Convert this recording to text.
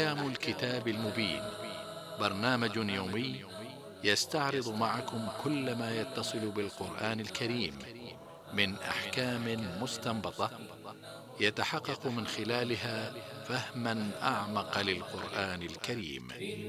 أحكام الكتاب المبين، برنامج يومي يستعرض معكم كل ما يتصل بالقرآن الكريم من أحكام مستنبطة يتحقق من خلالها فهما أعمق للقرآن الكريم.